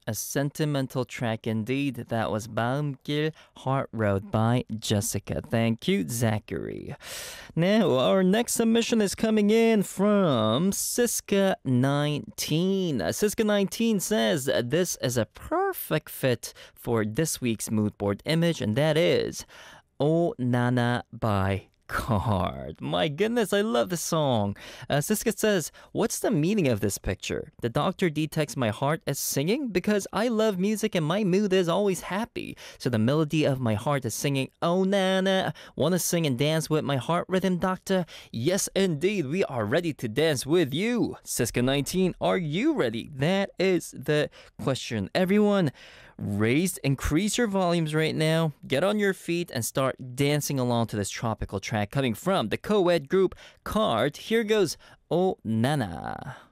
A sentimental track indeed. That was 마음길 Heart Road by Jessica. Thank you, Zachary. Now, our next submission is coming in from Siska19. Siska19 says this is a perfect fit for this week's mood board image, and that is Oh Nana by Card. My goodness, I love this song. Siska says, what's the meaning of this picture? The doctor detects my heart as singing because I love music and my mood is always happy. So the melody of my heart is singing, oh Nana, wanna sing and dance with my heart rhythm, doctor? Yes, indeed, we are ready to dance with you. Siska19, are you ready? That is the question. Everyone, increase your volumes right now. Get on your feet and start dancing along to this tropical track coming from the co-ed group Card. Here goes Oh Nana.